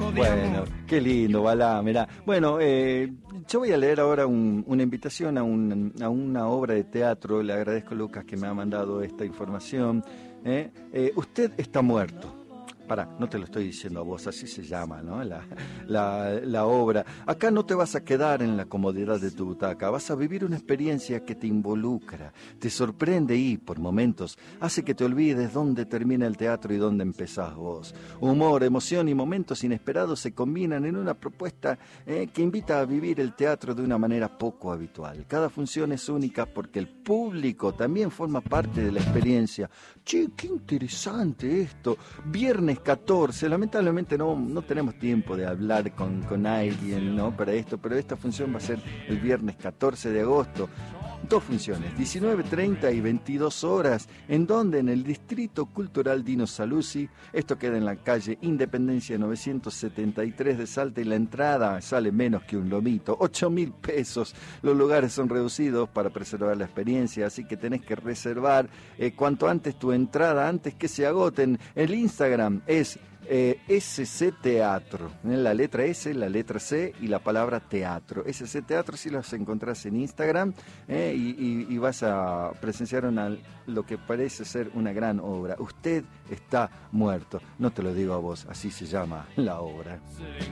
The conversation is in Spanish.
Bueno, qué lindo, Balá, mirá. Bueno, yo voy a leer ahora una invitación a una obra de teatro. Le agradezco, Lucas, que me ha mandado esta información. Usted está muerto. Pará, no te lo estoy diciendo a vos, así se llama, ¿no? La obra. Acá no te vas a quedar en la comodidad de tu butaca, vas a vivir una experiencia que te involucra, te sorprende y, por momentos, hace que te olvides dónde termina el teatro y dónde empezás vos. Humor, emoción y momentos inesperados se combinan en una propuesta que invita a vivir el teatro de una manera poco habitual. Cada función es única porque el público también forma parte de la experiencia. Che, qué interesante esto. Viernes 14, lamentablemente no tenemos tiempo de hablar con alguien, ¿no? Para esto, pero esta función va a ser el viernes 14 de agosto. Dos funciones, 19:30 y 22 horas, en donde en el Distrito Cultural Dino Saluzzi, esto queda en la calle Independencia 973 de Salta, y la entrada sale menos que un lomito, 8.000 pesos. Los lugares son reducidos para preservar la experiencia, así que tenés que reservar cuanto antes tu entrada, antes que se agoten. El Instagram es SC Teatro, la letra S, la letra C y la palabra teatro. SC Teatro, si los encontrás en Instagram, y vas a presenciar lo que parece ser una gran obra. Usted está muerto, no te lo digo a vos, así se llama la obra.